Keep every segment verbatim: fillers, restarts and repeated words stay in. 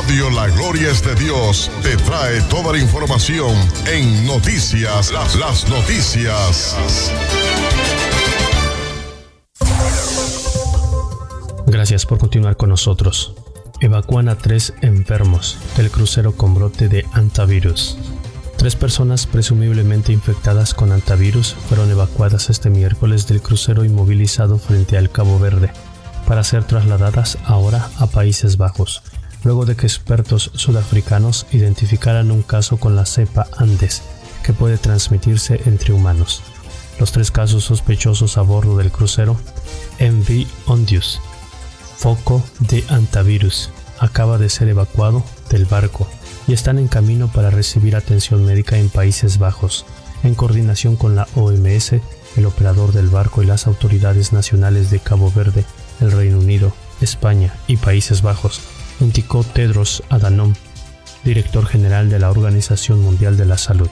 Radio La Gloria es de Dios te trae toda la información en noticias, las, las noticias. Gracias por continuar con nosotros. Evacúan a tres enfermos del crucero con brote de hantavirus. Tres personas presumiblemente infectadas con hantavirus fueron evacuadas este miércoles del crucero inmovilizado frente al Cabo Verde para ser trasladadas ahora a Países Bajos, luego de que expertos sudafricanos identificaran un caso con la cepa Andes, que puede transmitirse entre humanos. Los tres casos sospechosos a bordo del crucero M V Ondius, foco de hantavirus, acaba de ser evacuado del barco y están en camino para recibir atención médica en Países Bajos, en coordinación con la O M S, el operador del barco y las autoridades nacionales de Cabo Verde, el Reino Unido, España y Países Bajos, indicó Tedros Adhanom, director general de la Organización Mundial de la Salud.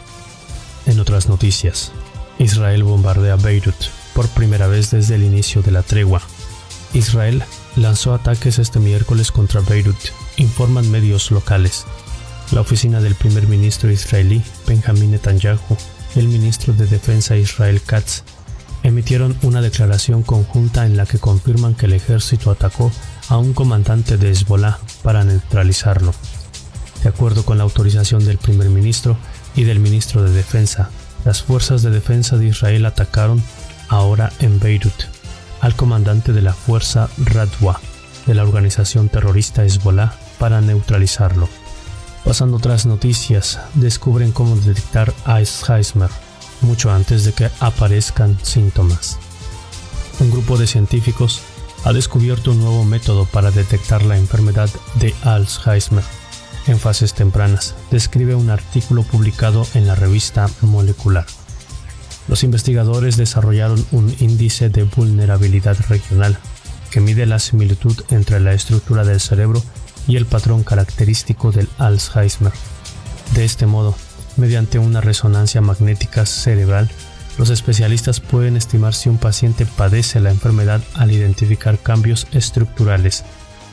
En otras noticias, Israel bombardea Beirut por primera vez desde el inicio de la tregua. Israel lanzó ataques este miércoles contra Beirut, informan medios locales. La oficina del primer ministro israelí, Benjamin Netanyahu, y el ministro de Defensa Israel Katz emitieron una declaración conjunta en la que confirman que el ejército atacó a un comandante de Hezbollah para neutralizarlo. De acuerdo con la autorización del primer ministro y del ministro de Defensa, las fuerzas de defensa de Israel atacaron ahora en Beirut al comandante de la fuerza Radwa de la organización terrorista Hezbollah para neutralizarlo. Pasando a otras noticias, descubren cómo detectar Alzheimer mucho antes de que aparezcan síntomas. Un grupo de científicos ha descubierto un nuevo método para detectar la enfermedad de Alzheimer en fases tempranas, describe un artículo publicado en la revista Molecular. Los investigadores desarrollaron un índice de vulnerabilidad regional que mide la similitud entre la estructura del cerebro y el patrón característico del Alzheimer. De este modo, mediante una resonancia magnética cerebral, los especialistas pueden estimar si un paciente padece la enfermedad al identificar cambios estructurales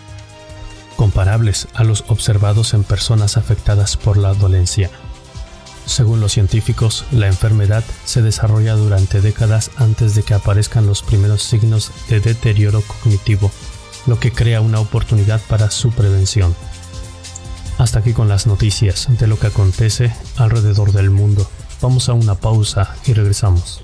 comparables a los observados en personas afectadas por la dolencia. Según los científicos, la enfermedad se desarrolla durante décadas antes de que aparezcan los primeros signos de deterioro cognitivo, lo que crea una oportunidad para su prevención. Hasta aquí con las noticias de lo que acontece alrededor del mundo. Vamos a una pausa y regresamos.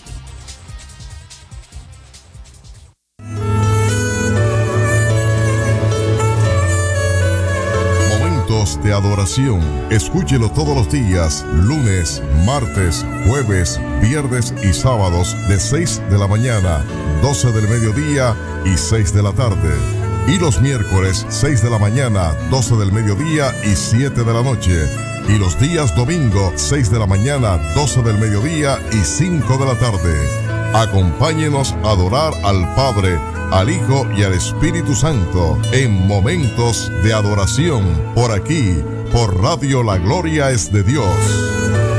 Momentos de adoración. Escúchelo todos los días, lunes, martes, jueves, viernes y sábados de seis de la mañana, doce del mediodía y seis de la tarde. Y los miércoles, seis de la mañana, doce del mediodía y siete de la noche. Y los días domingo, seis de la mañana, doce del mediodía y cinco de la tarde. Acompáñenos a adorar al Padre, al Hijo y al Espíritu Santo en momentos de adoración por aquí, por Radio La Gloria es de Dios.